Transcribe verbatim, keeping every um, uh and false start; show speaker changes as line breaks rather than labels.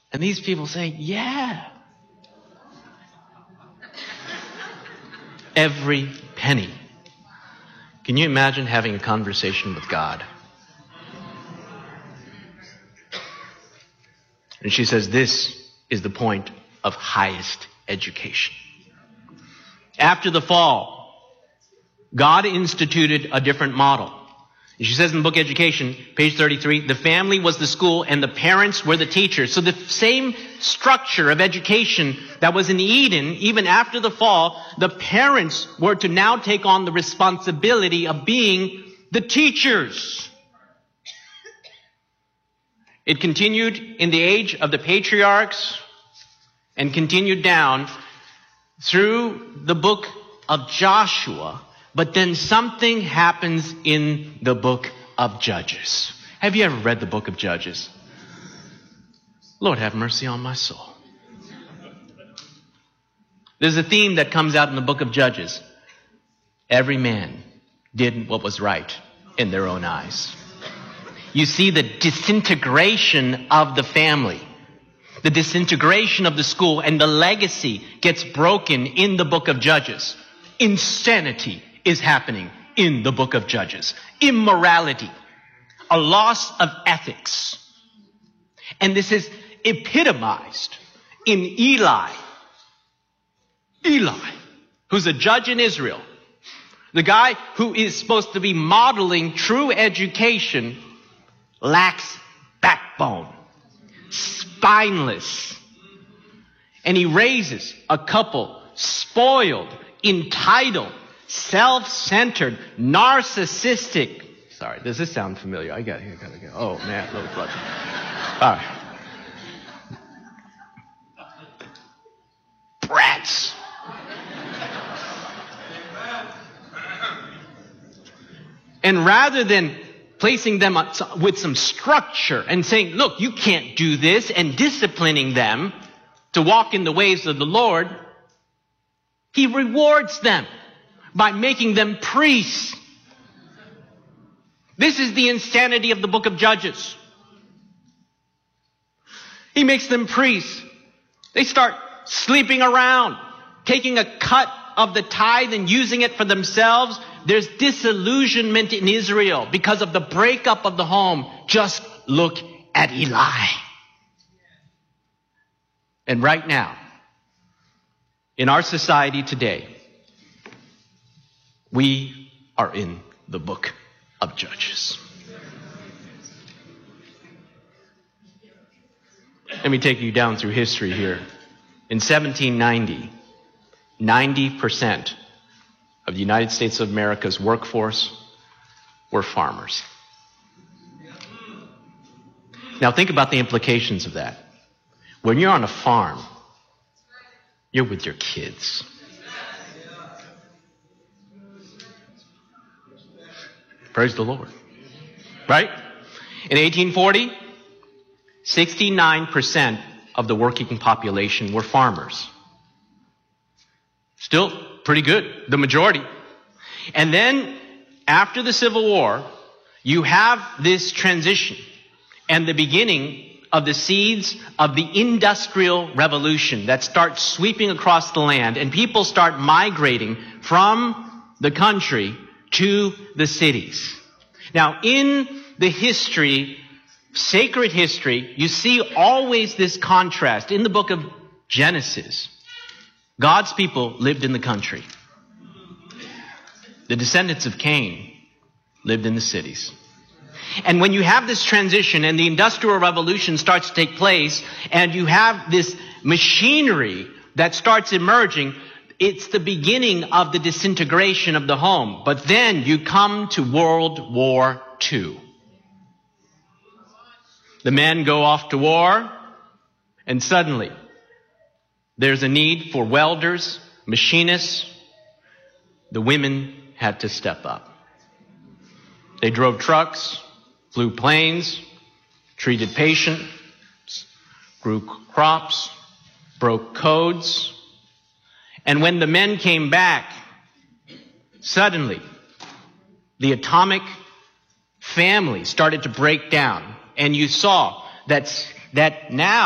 And these people say, yeah. Every penny. Can you imagine having a conversation with God? And she says, this is the point of highest education. After the fall, God instituted a different model. She says in the book Education, page thirty-three, the family was the school and the parents were the teachers. So the same structure of education that was in Eden, even after the fall, the parents were to now take on the responsibility of being the teachers. It continued in the age of the patriarchs and continued down through the book of Joshua. But then something happens in the book of Judges. Have you ever read the book of Judges? Lord, have mercy on my soul. There's a theme that comes out in the book of Judges. Every man did what was right in their own eyes. You see the disintegration of the family, the disintegration of the school, and the legacy gets broken in the book of Judges. Insanity is happening in the book of Judges. Immorality, a loss of ethics. And this is epitomized in Eli. Eli, who's a judge in Israel. The guy who is supposed to be modeling true education lacks backbone, spineless. And he raises a couple spoiled, entitled, self-centered, narcissistic. Sorry, does this sound familiar? I got it. I got it. Oh, man. Little blood. All right. Brats. And rather than placing them with some structure and saying, look, you can't do this, and disciplining them to walk in the ways of the Lord, he rewards them by making them priests. This is the insanity of the book of Judges. He makes them priests. They start sleeping around, taking a cut of the tithe and using it for themselves. There's disillusionment in Israel because of the breakup of the home. Just look at Eli. And right now, in our society today, we are in the book of Judges. Let me take you down through history here. In seventeen ninety, ninety percent of the United States of America's workforce were farmers. Now think about the implications of that. When you're on a farm, you're with your kids. Praise the Lord. Right? In eighteen forty, sixty-nine percent of the working population were farmers. Still pretty good, the majority. And then after the Civil War, you have this transition and the beginning of the seeds of the Industrial Revolution that starts sweeping across the land, and people start migrating from the country to the cities. Now, in the history, sacred history, you see always this contrast. In the book of Genesis, God's people lived in the country. The descendants of Cain lived in the cities. And when you have this transition and the Industrial Revolution starts to take place, and you have this machinery that starts emerging, it's the beginning of the disintegration of the home. But then you come to World War Two. The men go off to war, and suddenly there's a need for welders, machinists. The women had to step up. They drove trucks, flew planes, treated patients, grew crops, broke codes. And when the men came back, suddenly the atomic family started to break down. And you saw that, that now